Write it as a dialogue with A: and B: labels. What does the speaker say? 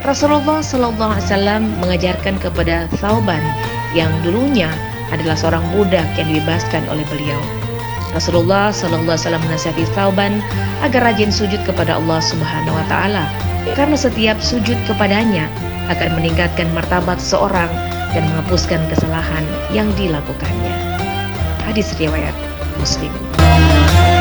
A: Rasulullah SAW mengajarkan kepada Thauban yang dulunya adalah seorang budak yang dibebaskan oleh beliau. Rasulullah SAW menasihati Thauban agar rajin sujud kepada Allah Subhanahu wa Ta'ala, karena setiap sujud kepadanya akan meningkatkan martabat seseorang dan menghapuskan kesalahan yang dilakukannya. Hadis riwayat Muslim.